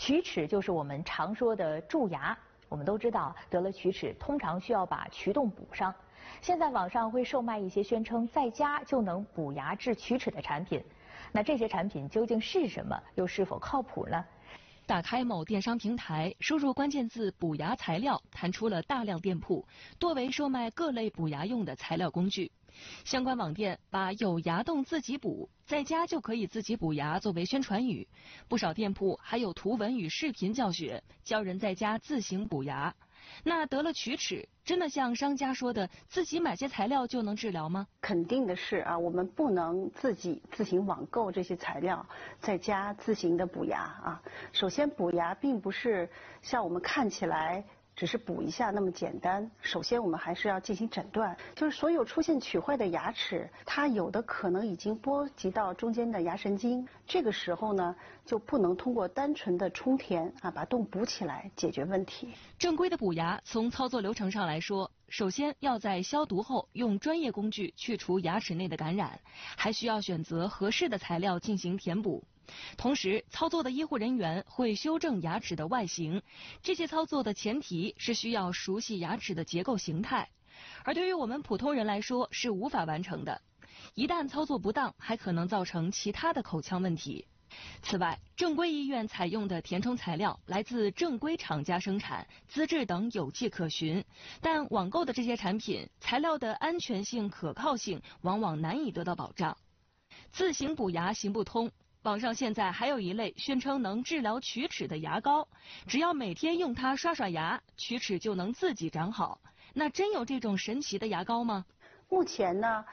龋齿就是我们常说的蛀牙。我们都知道，得了龋齿通常需要把龋洞补上。现在网上会售卖一些宣称在家就能补牙治龋齿的产品。那这些产品究竟是什么，又是否靠谱呢？ 打开某电商平台，输入关键字"补牙材料"，弹出了大量店铺，多为售卖各类补牙用的材料工具。相关网店把"有牙洞自己补，在家就可以自己补牙"作为宣传语，不少店铺还有图文与视频教学，教人在家自行补牙。那得了龋齿，真的像商家说的，自己买些材料就能治疗吗？ 肯定的是啊，我们不能自行网购这些材料，在家自行的补牙啊。首先，补牙并不是像我们看起来只是补一下那么简单。首先，我们还是要进行诊断，就是所有出现龋坏的牙齿，它有的可能已经波及到中间的牙神经。这个时候呢，就不能通过单纯的充填啊，把洞补起来解决问题。 正规的补牙，从操作流程上来说，首先要在消毒后用专业工具去除牙齿内的感染，还需要选择合适的材料进行填补。同时，操作的医护人员会修正牙齿的外形，这些操作的前提是需要熟悉牙齿的结构形态，而对于我们普通人来说是无法完成的。一旦操作不当，还可能造成其他的口腔问题。此外，正规医院采用的填充材料来自正规厂家生产，资质等有迹可循，但网购的这些产品，材料的安全性、可靠性往往难以得到保障。自行补牙行不通。网上现在还有一类宣称能治疗龋齿的牙膏，只要每天用它刷刷牙，龋齿就能自己长好。那真有这种神奇的牙膏吗？ 目前呢，